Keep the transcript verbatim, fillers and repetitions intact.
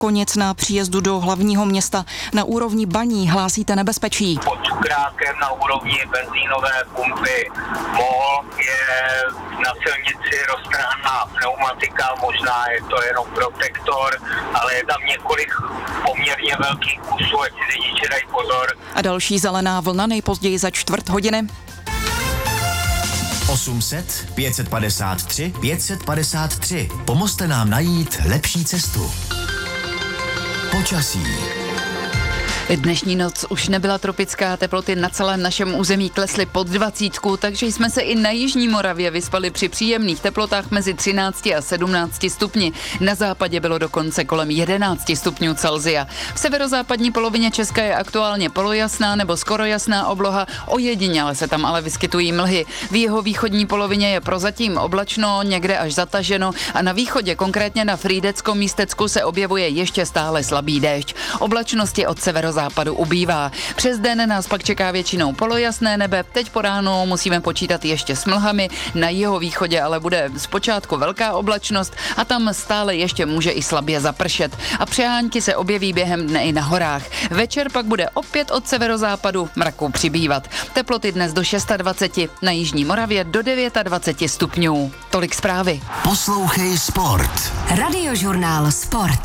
Konic na příjezdu do hlavního města na úrovni Baní hlásíte nebezpečí. Pod Cukrákem na úrovni benzínové pumpy MOL je na silnici roztrhaná pneumatika, možná je to jenom protektor, ale je tam několik poměrně velkých kusů, ať si řidiči dají pozor. A další zelená vlna nejpozději za čtvrt hodiny. osm set pět set padesát tři pět set padesát tři. Pomozte nám najít lepší cestu. Počasí. Dnešní noc už nebyla tropická, teploty na celém našem území klesly pod dvacítku, takže jsme se i na jižní Moravě vyspali při příjemných teplotách mezi třinácti a sedmnácti stupni. Na západě bylo dokonce kolem jedenácti stupňů Celsia. V severozápadní polovině Česka je aktuálně polojasná nebo skoro jasná obloha, ojediněle se tam ale vyskytují mlhy. V jeho východní polovině je prozatím oblačno, někde až zataženo a na východě, konkrétně na Frýdecko-Místecku, se objevuje ještě stále slabý déšť. Oblačnosti od severozápadu západu ubývá. Přes den nás pak čeká většinou polojasné nebe, teď po ránu musíme počítat ještě s mlhami, na jeho východě ale bude zpočátku velká oblačnost a tam stále ještě může i slabě zapršet. A přehánky se objeví během dne i na horách. Večer pak bude opět od severozápadu mraku přibývat. Teploty dnes do dvacet šest, na jižní Moravě do dvacet devět stupňů. Tolik zprávy. Poslouchej Sport. Radiožurnál Sport.